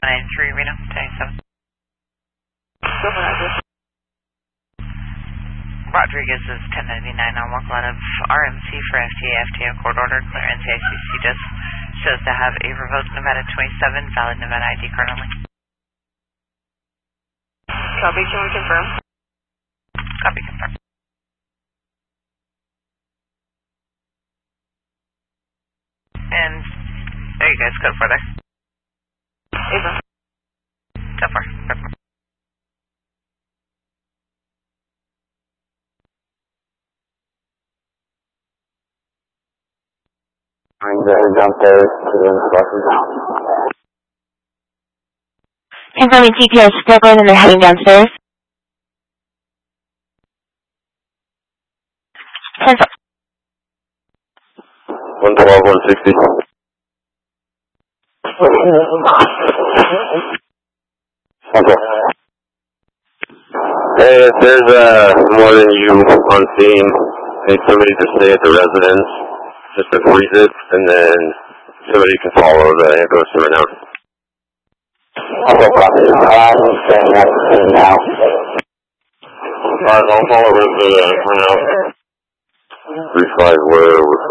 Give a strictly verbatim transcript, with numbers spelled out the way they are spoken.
nine three Reno, twenty-seven. Rodriguez is ten ninety-nine on walk out of R M C for F T A, F T A court order, clear N C I C C disc. Shows to have a revoked Nevada twenty-seven, valid Nevada I D card only. Copy, can we confirm? Copy, confirm. And there you guys, code for there. Ava. Go for it. Perfect. Downstairs to the buses. Confirming T P S Brooklyn and they're heading downstairs. one twelve, one sixty. Okay. Hey, if there's uh, more than you on scene, need somebody to stay at the residence just to freeze it, and then somebody can follow the ambulance to right now. Okay, copy. I'm staying at the scene now. Alright, I'll follow the uh, right now. three five, where we're